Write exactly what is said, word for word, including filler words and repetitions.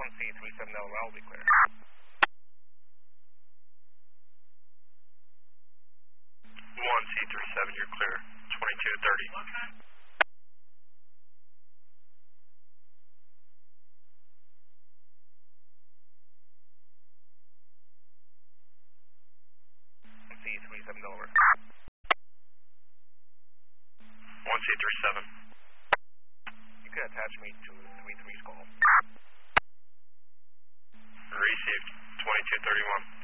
one C three seven L, I'll be clear. one C three seven, you're clear. twenty-two thirty. C three seven, over. one C three seven. You can attach me to three three's call. Received. twenty-two thirty-one.